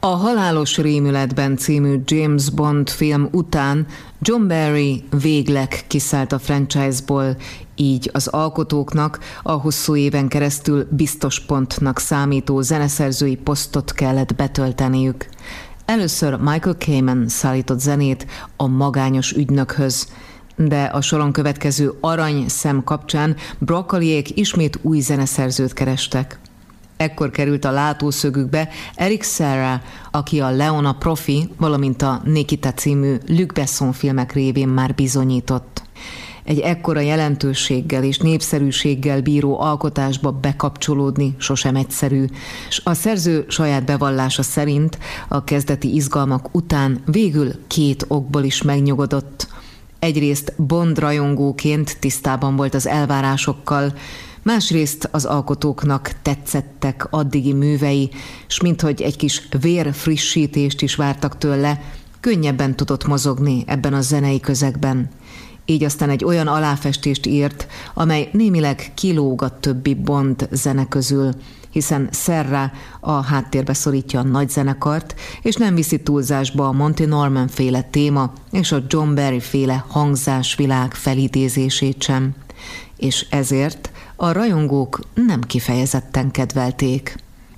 A Halálos rémületben című James Bond film után John Barry végleg kiszállt a franchise-ból, így az alkotóknak a hosszú éven keresztül biztos pontnak számító zeneszerzői posztot kellett betölteniük. Először Michael Kamen szállított zenét a magányos ügynökhöz, de a soron következő Arany szem kapcsán Broccoliék ismét új zeneszerzőt kerestek. Ekkor került a látószögükbe Eric Serra, aki a Leon a profi, valamint a Nikita című Luc Besson filmek révén már bizonyított. Egy ekkora jelentőséggel és népszerűséggel bíró alkotásba bekapcsolódni sosem egyszerű, s a szerző saját bevallása szerint a kezdeti izgalmak után végül 2 okból is megnyugodott. Egyrészt Bond rajongóként tisztában volt az elvárásokkal, másrészt az alkotóknak tetszettek addigi művei, s minthogy egy kis vérfrissítést is vártak tőle, könnyebben tudott mozogni ebben a zenei közegben. Így aztán egy olyan aláfestést írt, amely némileg kilóg a többi Bond zene közül, hiszen Serra a háttérbe szorítja a nagy zenekart, és nem viszi túlzásba a Monty Norman féle téma és a John Barry féle hangzásvilág felidézését sem. És ezért a rajongók nem kifejezetten kedvelték.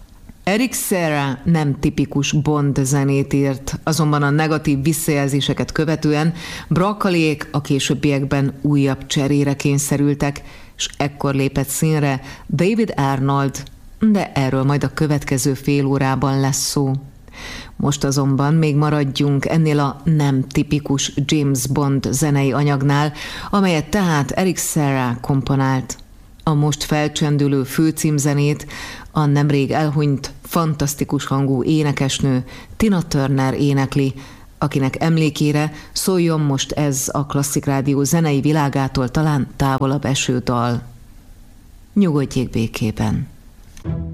Eric Serra nem tipikus Bond zenét írt, azonban a negatív visszajelzéseket követően Broccoliék a későbbiekben újabb cserére kényszerültek, és ekkor lépett színre David Arnold, de erről majd a következő fél órában lesz szó. Most azonban még maradjunk ennél a nem tipikus James Bond zenei anyagnál, amelyet tehát Eric Serra komponált. A most felcsendülő főcímzenét a nemrég elhunyt, fantasztikus hangú énekesnő Tina Turner énekli, akinek emlékére szóljon most ez a Klasszik Rádió zenei világától talán távolabb eső dal. Nyugodjék békében!